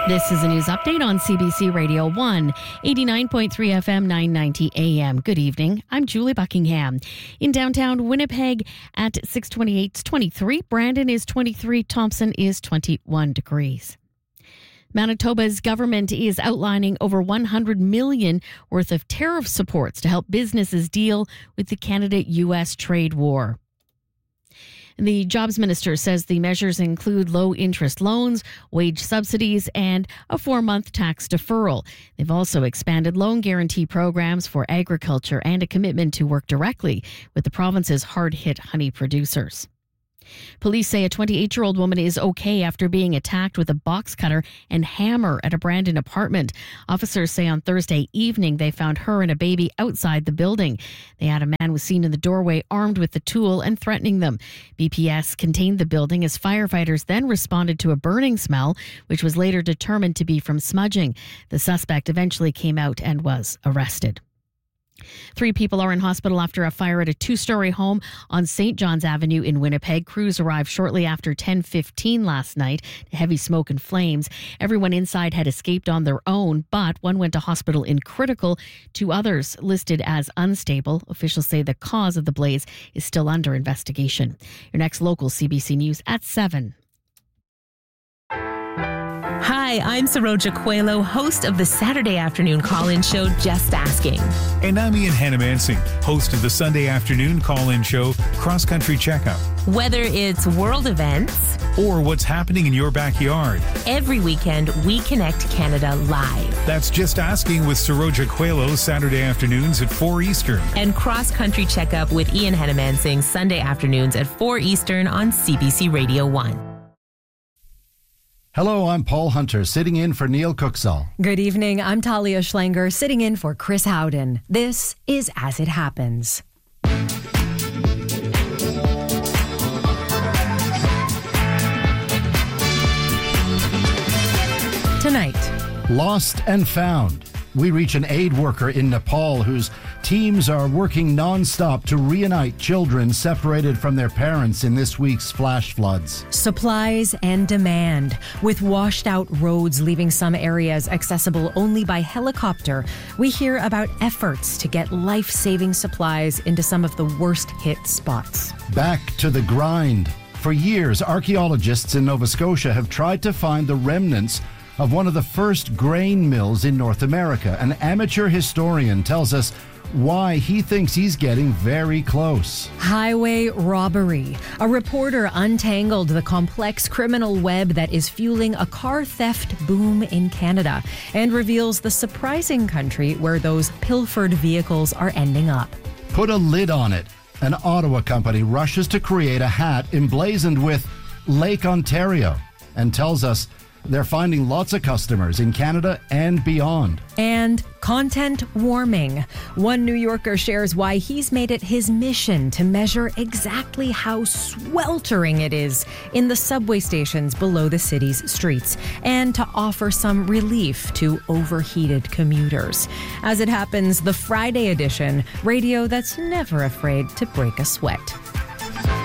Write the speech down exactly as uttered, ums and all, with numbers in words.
This is a news update on C B C Radio one, eighty-nine point three F M, nine ninety A M. Good evening. I'm Julie Buckingham. In downtown Winnipeg at six twenty-eight, it's twenty-three. Brandon is twenty-three. Thompson is twenty-one degrees. Manitoba's government is outlining over one hundred million dollars worth of tariff supports to help businesses deal with the Canada-U S trade war. The jobs minister says the measures include low-interest loans, wage subsidies, and a four-month tax deferral. They've also expanded loan guarantee programs for agriculture and a commitment to work directly with the province's hard-hit honey producers. Police say a twenty-eight-year-old woman is okay after being attacked with a box cutter and hammer at a Brandon apartment. Officers say on Thursday evening they found her and a baby outside the building. They had a man was seen in the doorway armed with the tool and threatening them. B P S contained the building as firefighters then responded to a burning smell, which was later determined to be from smudging. The suspect eventually came out and was arrested. Three people are in hospital after a fire at a two-story home on Saint John's Avenue in Winnipeg. Crews arrived shortly after ten fifteen last night. Heavy smoke and flames. Everyone inside had escaped on their own, but one went to hospital in critical. Two others listed as unstable. Officials say the cause of the blaze is still under investigation. Your next local C B C News at seven. Hi, I'm Saroja Coelho, host of the Saturday afternoon call-in show, Just Asking. And I'm Ian Hannamansing, host of the Sunday afternoon call-in show, Cross Country Checkup. Whether it's world events or what's happening in your backyard, every weekend we connect Canada live. That's Just Asking with Saroja Coelho, Saturday afternoons at four Eastern. And Cross Country Checkup with Ian Hannamansing, Sunday afternoons at four Eastern on C B C Radio one. Hello, I'm Paul Hunter, sitting in for Neil Cooksall. Good evening, I'm Talia Schlanger, sitting in for Chris Howden. This is As It Happens. Tonight. Lost and found. We reach an aid worker in Nepal whose teams are working non-stop to reunite children separated from their parents in this week's flash floods. Supplies and demand. With washed out roads leaving some areas accessible only by helicopter, we hear about efforts to get life-saving supplies into some of the worst hit spots. Back to the grind. For years, archaeologists in Nova Scotia have tried to find the remnants of one of the first grain mills in North America. An amateur historian tells us why he thinks he's getting very close. Highway robbery. A reporter untangled the complex criminal web that is fueling a car theft boom in Canada and reveals the surprising country where those pilfered vehicles are ending up. Put a lid on it. An Ottawa company rushes to create a hat emblazoned with Lake Ontario and tells us they're finding lots of customers in Canada and beyond. And content warming. One New Yorker shares why he's made it his mission to measure exactly how sweltering it is in the subway stations below the city's streets and to offer some relief to overheated commuters. As it happens, the Friday edition, radio that's never afraid to break a sweat.